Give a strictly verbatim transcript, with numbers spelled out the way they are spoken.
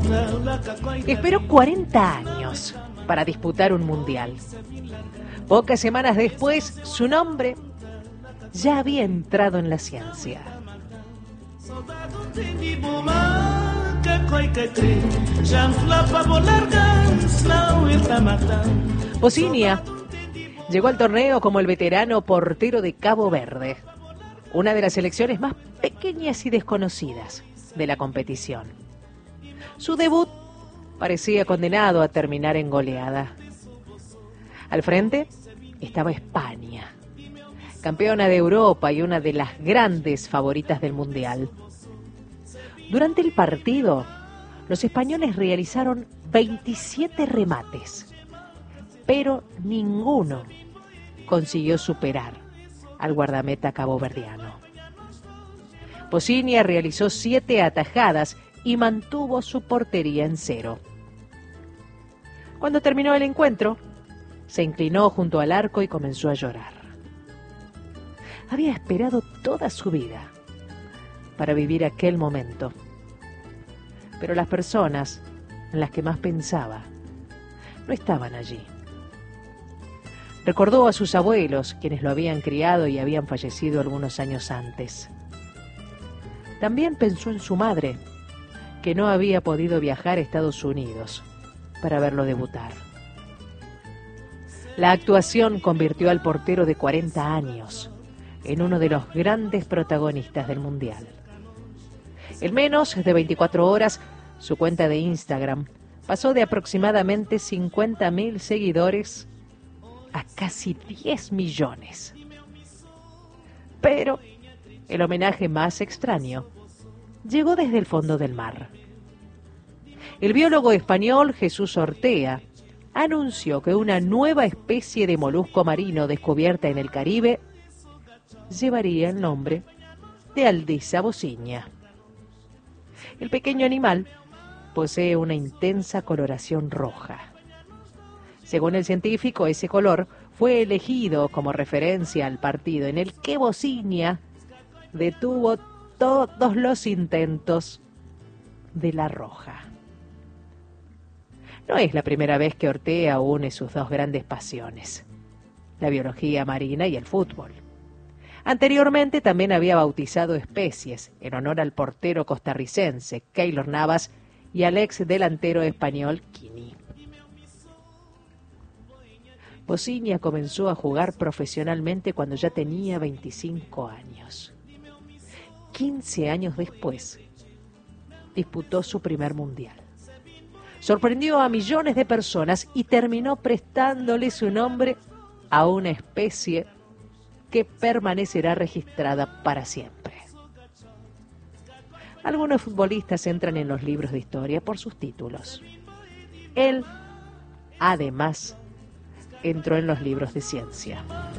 Esperó cuarenta años para disputar un mundial. Pocas semanas después, su nombre ya había entrado en la ciencia. Bocinia llegó al torneo como el veterano portero de Cabo Verde, una de las selecciones más pequeñas y desconocidas de la competición. Su debut parecía condenado a terminar en goleada. Al frente estaba España, campeona de Europa y una de las grandes favoritas del Mundial. Durante el partido, los españoles realizaron veintisiete remates, pero ninguno consiguió superar al guardameta caboverdiano. Bocinia realizó siete atajadas y mantuvo su portería en cero. Cuando terminó el encuentro, se inclinó junto al arco y comenzó a llorar. Había esperado toda su vida para vivir aquel momento, pero las personas en las que más pensaba no estaban allí. Recordó a sus abuelos, quienes lo habían criado y habían fallecido algunos años antes. También pensó en su madre, que no había podido viajar a Estados Unidos para verlo debutar. La actuación convirtió al portero de cuarenta años en uno de los grandes protagonistas del Mundial. En menos de veinticuatro horas, su cuenta de Instagram pasó de aproximadamente cincuenta mil seguidores a casi diez millones. Pero el homenaje más extraño llegó desde el fondo del mar. El biólogo español Jesús Ortea anunció que una nueva especie de molusco marino descubierta en el Caribe llevaría el nombre de Aldisa bocinia. El pequeño animal posee una intensa coloración roja. Según el científico, ese color fue elegido como referencia al partido en el que Bocinia detuvo todos los intentos de la roja. No es la primera vez que Ortea une sus dos grandes pasiones, la biología marina y el fútbol. Anteriormente también había bautizado especies en honor al portero costarricense Keylor Navas y al ex delantero español Quini. Bocinia comenzó a jugar profesionalmente cuando ya tenía veinticinco años. quince años después, disputó su primer mundial. Sorprendió a millones de personas y terminó prestándole su nombre a una especie que permanecerá registrada para siempre. Algunos futbolistas entran en los libros de historia por sus títulos. Él, además, entró en los libros de ciencia.